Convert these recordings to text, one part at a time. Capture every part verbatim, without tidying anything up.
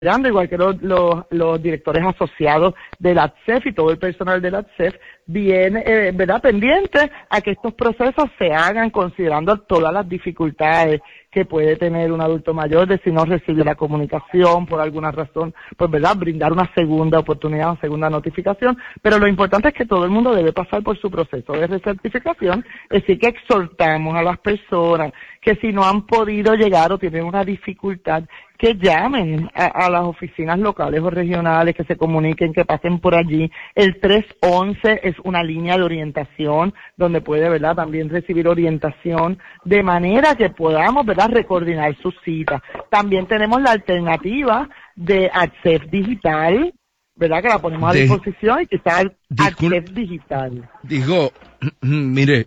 igual que los, los, los directores asociados del A T S E F y todo el personal del A T S E F, viene, eh, ¿verdad?, pendiente a que estos procesos se hagan considerando todas las dificultades que puede tener un adulto mayor de si no recibe la comunicación por alguna razón, pues, ¿verdad?, brindar una segunda oportunidad, una segunda notificación, pero lo importante es que todo el mundo debe pasar por su proceso de recertificación, es decir, que exhortamos a las personas que si no han podido llegar o tienen una dificultad, que llamen a, a las oficinas locales o regionales, que se comuniquen, que pasen por allí. El tres once es una línea de orientación donde puede, ¿verdad?, también recibir orientación de manera que podamos, ¿verdad?, recoordinar sus citas. También tenemos la alternativa de A T S E F Digital, ¿verdad?, que la ponemos a disposición y que está el A T S E F Digital. Digo, mire,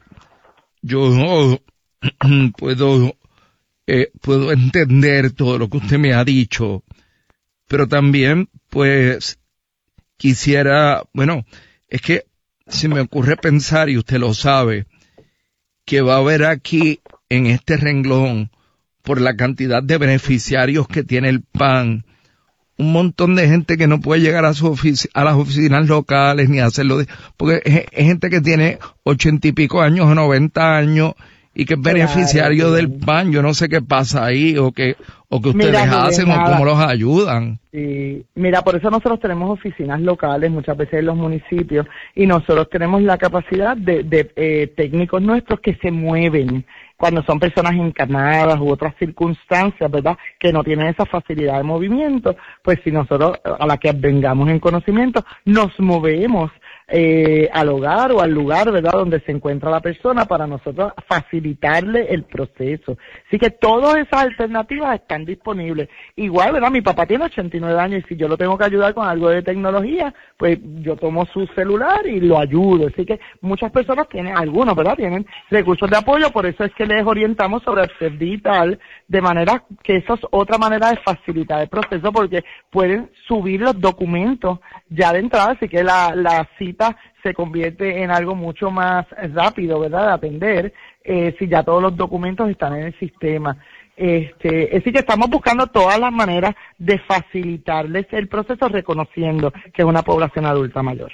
yo puedo... Eh, puedo entender todo lo que usted me ha dicho, pero también, pues, quisiera, bueno, es que se me ocurre pensar, y usted lo sabe, que va a haber aquí, en este renglón, por la cantidad de beneficiarios que tiene el P A N, un montón de gente que no puede llegar a su ofici- a las oficinas locales ni hacerlo, de, porque es, es gente que tiene ochenta y pico años o noventa años, y que es beneficiario claro, del P A N, yo no sé qué pasa ahí, o que, o que ustedes Mira, hacen, o cómo los ayudan. Sí. Mira, por eso nosotros tenemos oficinas locales, muchas veces en los municipios, y nosotros tenemos la capacidad de, de eh, técnicos nuestros que se mueven cuando son personas encarnadas u otras circunstancias, ¿verdad?, que no tienen esa facilidad de movimiento, pues si nosotros, a la que vengamos en conocimiento, nos movemos Eh, al hogar o al lugar, ¿verdad?, donde se encuentra la persona para nosotros facilitarle el proceso. Así que todas esas alternativas están disponibles. Igual, ¿verdad?, mi papá tiene ochenta y nueve años y si yo lo tengo que ayudar con algo de tecnología, pues yo tomo su celular y lo ayudo. Así que muchas personas tienen, algunos, ¿verdad?, tienen recursos de apoyo, por eso es que les orientamos sobre A T S E F Digital, de manera que eso es otra manera de facilitar el proceso, porque pueden subir los documentos ya de entrada, así que la, la cita se convierte en algo mucho más rápido, ¿verdad?, de atender, eh, si ya todos los documentos están en el sistema. Este, es decir, que estamos buscando todas las maneras de facilitarles el proceso, reconociendo que es una población adulta mayor.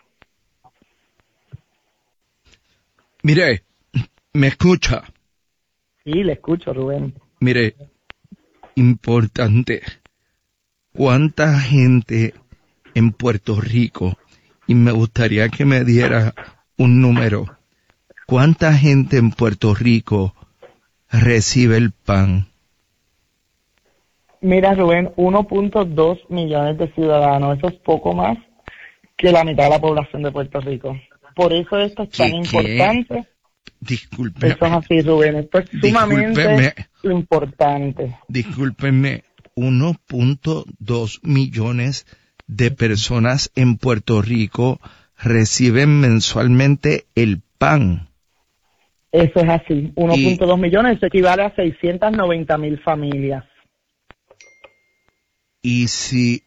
Mire, ¿me escucha? Sí, le escucho, Rubén. Mire, importante, ¿cuánta gente en Puerto Rico, y me gustaría que me diera un número, cuánta gente en Puerto Rico recibe el P A N? Mira, Rubén, uno punto dos millones de ciudadanos, eso es poco más que la mitad de la población de Puerto Rico. Por eso esto es tan importante. Disculpe. Eso es así, Rubén, esto es sumamente importante. Discúlpenme, uno punto dos millones de personas en Puerto Rico reciben mensualmente el P A N. Eso es así, uno punto dos millones, eso equivale a seiscientas noventa mil familias. Y si,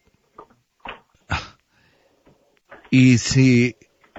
y si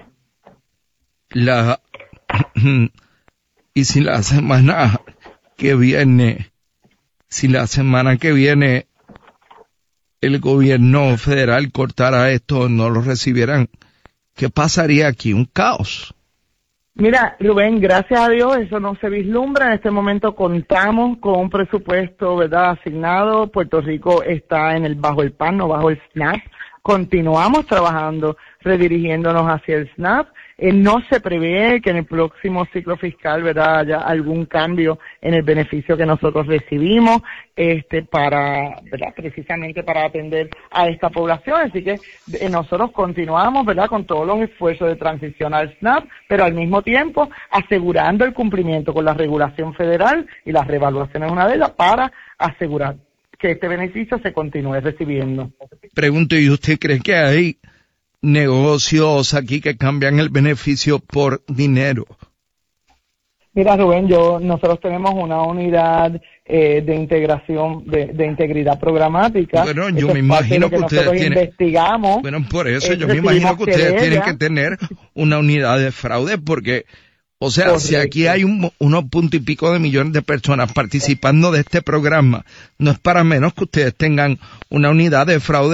la, y si la semana que viene, si la semana que viene el gobierno federal cortara esto, no lo recibieran, ¿qué pasaría aquí? Un caos. Mira, Rubén, gracias a Dios eso no se vislumbra. En este momento contamos con un presupuesto, ¿verdad?, asignado. Puerto Rico está en el bajo el P A N, no bajo el SNAP. Continuamos trabajando, redirigiéndonos hacia el SNAP. Eh, no se prevé que en el próximo ciclo fiscal, ¿verdad?, haya algún cambio en el beneficio que nosotros recibimos, este, para, ¿verdad?, precisamente para atender a esta población. Así que eh, nosotros continuamos, ¿verdad?, con todos los esfuerzos de transición al SNAP, pero al mismo tiempo asegurando el cumplimiento con la regulación federal, y la reevaluación es una de ellas, para asegurar que este beneficio se continúe recibiendo. Pregunto, ¿y usted cree que hay negocios aquí que cambian el beneficio por dinero? Mira, Rubén, yo nosotros tenemos una unidad eh, de integración, de, de integridad programática. Bueno, yo me imagino que, que ustedes tienen... investigamos. Bueno, por eso yo me imagino que ustedes tienen que tener una unidad de fraude, porque O sea, Correcto. si aquí hay un, unos punto y pico de millones de personas participando de este programa, no es para menos que ustedes tengan una unidad de fraude